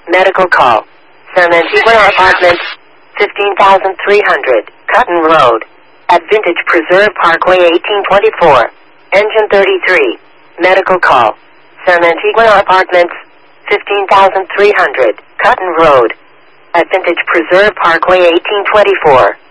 Medical call. San Antigua Apartments, 15,300, Cotton Road. At Vintage Preserve Parkway 1824. Engine 33. Medical call. San Antigua Apartments, 15,300, Cotton Road. At Vintage Preserve Parkway 1824.